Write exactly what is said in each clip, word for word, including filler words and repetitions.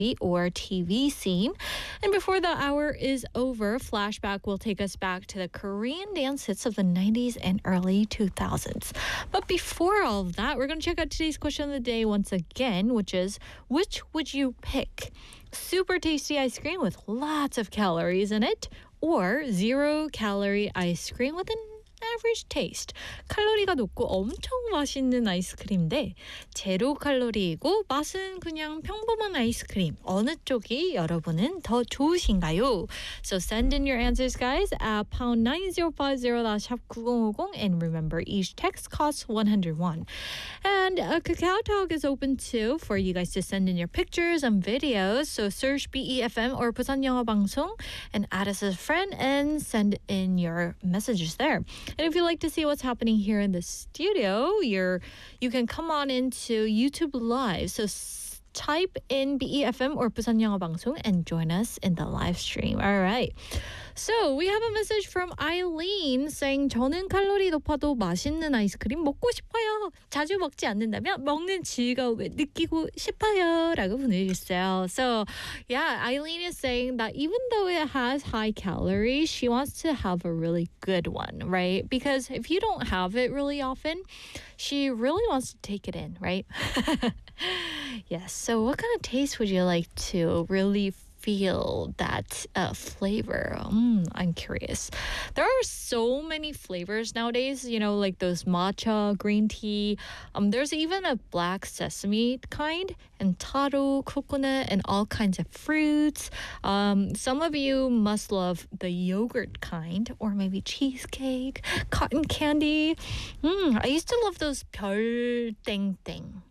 or T V scene. And before the hour is over, Flashback will take us back to the Korean dance hits of the nineties and early two thousands. But before all of that, we're going to check out today's question of the day once again, which is, which would you pick? Super tasty ice cream with lots of calories in it, or zero calorie ice cream with an average taste. 칼로리가 높고 엄청 맛있는 아이스크림인데 제로 칼로리이고 맛은 그냥 평범한 아이스크림. 어느 쪽이 여러분은 더 좋으신가요? So send in your answers, guys, at pound nine zero five zero 샵 구공오공, and remember, each text costs one hundred won. And uh, Kakao Talk is open too for you guys to send in your pictures and videos. So search B E F M or 부산 영어 방송 and add us as a friend and send in your messages there. And if you'd like to see what's happening here in the studio, you're you can come on into YouTube Live. So s- type in B E F M or 부산 영어 방송 and join us in the live stream. All right. So we have a message from Eileen saying 저는 칼로리 높아도 맛있는 아이스크림 먹고 싶어요. 자주 먹지 않는다면 먹는 즐거움을 느끼고 싶어요. 라고 보내주셨어요. So yeah, Eileen is saying that even though it has high calories, she wants to have a really good one, right? Because if you don't have it really often, she really wants to take it in, right? Yes. So what kind of taste would you like to really feel that uh, flavor? Mm, I'm curious. There are so many flavors nowadays, you know, like those matcha, green tea. Um, there's even a black sesame kind, and taro, coconut, and all kinds of fruits. Um, some of you must love the yogurt kind, or maybe cheesecake, cotton candy. Mm, I used to love those 별땡땡.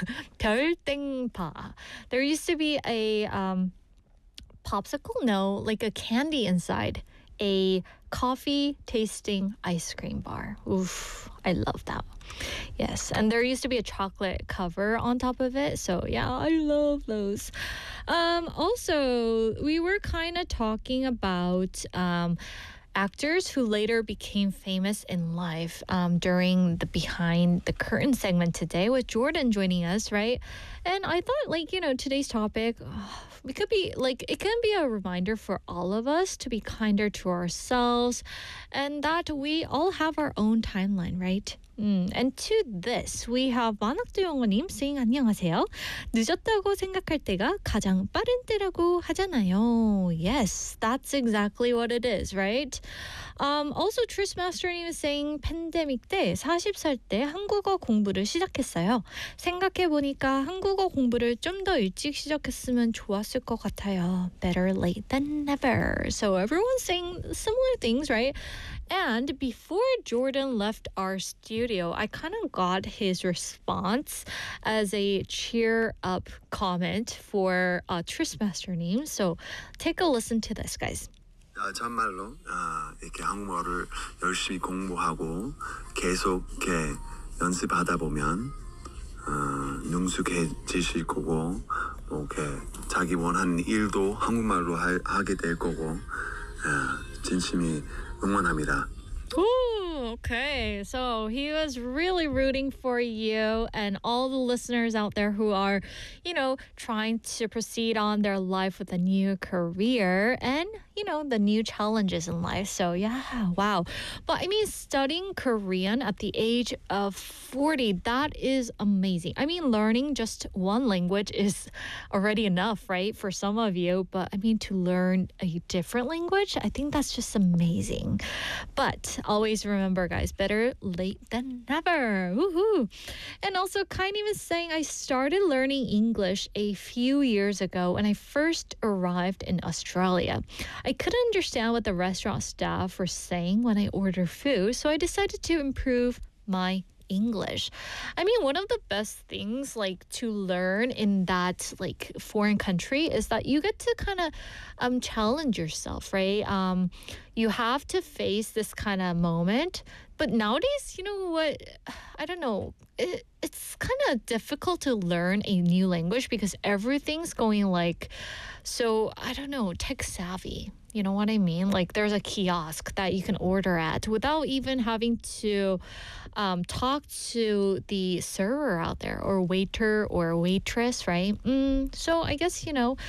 별땡파. There used to be a um, popsicle? No, like a candy inside a coffee tasting ice cream bar. Oof, I love that. Yes, and there used to be a chocolate cover on top of it. So yeah, I love those. Um, also, we were kind of talking about um, actors who later became famous in life um, during the Behind the Curtain segment today with Jordan joining us, right? And I thought, like, you know, today's topic, oh, we could be like, it can be a reminder for all of us to be kinder to ourselves and that we all have our own timeline, right? Mm, and to this, we have 만학도 영어님 saying 안녕하세요. 늦었다고 생각할 때가 가장 빠른 때라고 하잖아요. Yes, that's exactly what it is, right? Um, also, Tristmaster님 is saying 팬데믹 때 마흔 살 때 한국어 공부를 시작했어요. 생각해보니까 한국어 공부를 좀 더 일찍 시작했으면 좋았을 것 같아요. Better late than never. So everyone's saying similar things, right? And before Jordan left our studio, I kind of got his response as a cheer up comment for uh, Tristmaster님. So take a listen to this, guys. 아, 참말로 아, 이렇게 한국어를 열심히 공부하고 계속 이렇게 연습하다 보면 어, 능숙해지실 거고 뭐 이렇게 자기 원하는 일도 한국말로 하, 하게 될 거고 아, 진심이 응원합니다. Ooh, okay. So he was really rooting for you and all the listeners out there who are, you know, trying to proceed on their life with a new career and, you know, the new challenges in life. So yeah, wow. But I mean, studying Korean at the age of forty, that is amazing. I mean, learning just one language is already enough, right? For some of you. But I mean, to learn a different language, I think that's just amazing. But always remember, guys, better late than never. Woohoo! And also, Kaini was saying, I started learning English a few years ago when I first arrived in Australia. I couldn't understand what the restaurant staff were saying when I ordered food, so I decided to improve my English. I mean, one of the best things like to learn in that like foreign country is that you get to kind of um challenge yourself, right? Um, you have to face this kind of moment But nowadays, you know what? I don't know. It, it's kind of difficult to learn a new language because everything's going like so, I don't know, tech savvy. You know what I mean? Like there's a kiosk that you can order at without even having to um, talk to the server out there or waiter or waitress, right? Mm, so I guess, you know,